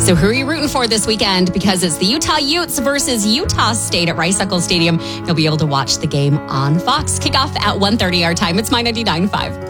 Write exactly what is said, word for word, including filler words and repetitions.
So who are you rooting for this weekend? Because it's the Utah Utes versus Utah State at Rice Eccles Stadium. You'll be able to watch the game on Fox. Kickoff at one thirty our time. It's My ninety-nine point five.